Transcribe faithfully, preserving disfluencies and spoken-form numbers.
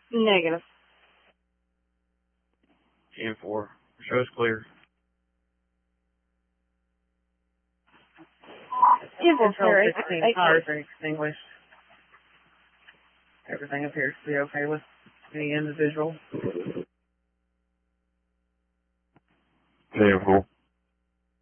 Negative. ten four. Show's clear. Control sixteen, fires are extinguished. Everything appears to be okay with the individual. ten four.